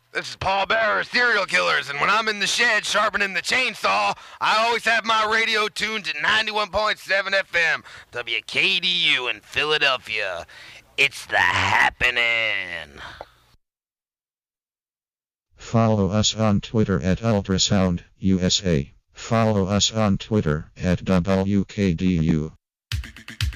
This is Paul Bearer, Serial Killers, and when I'm in the shed sharpening the chainsaw, I always have my radio tuned to 91.7 FM, WKDU in Philadelphia. It's the happening. Follow us on Twitter at Ultrasound USA. Follow us on Twitter at WKDU.